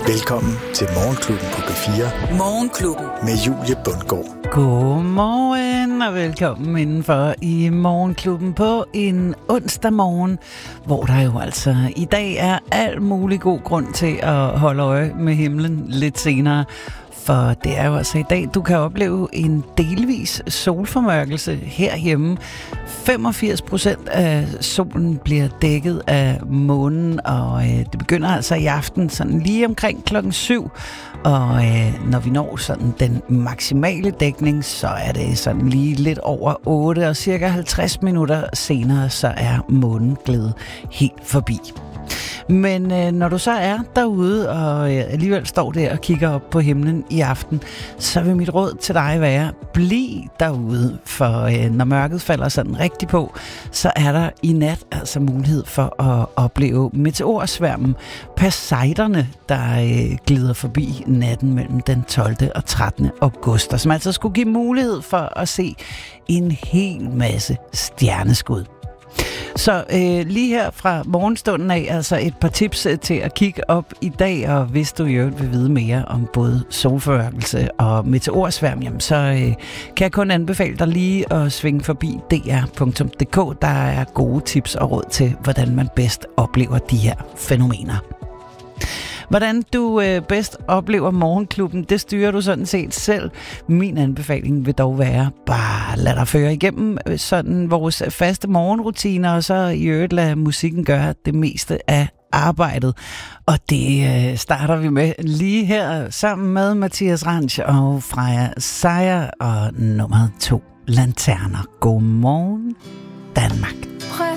Velkommen til Morgenklubben på P4. Morgenklubben. Med Julie Bundgaard. Godmorgen og velkommen indenfor i Morgenklubben på en onsdag morgen, hvor der jo altså i dag er al mulig god grund til at holde øje med himlen lidt senere. For det er jo altså i dag, du kan opleve en delvis solformørkelse herhjemme. 85% af solen bliver dækket af månen, og det begynder altså i aften sådan lige omkring 7:00. Og når vi når sådan den maksimale dækning, så er det sådan lige lidt over 8, og cirka 50 minutter senere, så er månen glædet helt forbi. Men når du så er derude og alligevel står der og kigger op på himlen i aften, så vil mit råd til dig være, bliv derude, for når mørket falder sådan rigtig på, så er der i nat altså mulighed for at opleve meteorsværmen, Perseiderne, der glider forbi natten mellem den 12. og 13. august, og som altså skulle give mulighed for at se en hel masse stjerneskud. Så lige her fra morgenstunden af, altså et par tips til at kigge op i dag, og hvis du i øvrigt vil vide mere om både solformørkelse og meteorsværm, jamen så kan jeg kun anbefale dig lige at svinge forbi dr.dk. Der er gode tips og råd til, hvordan man bedst oplever de her fænomener. Hvordan du bedst oplever Morgenklubben, det styrer du sådan set selv. Min anbefaling vil dog være, bare lad dig føre igennem sådan vores faste morgenrutiner, og så i øvrigt lade musikken gøre det meste af arbejdet. Og det starter vi med lige her sammen med Mathias Ranch og Freja Sejer og nummer 2, Lanterner. Godmorgen, Danmark.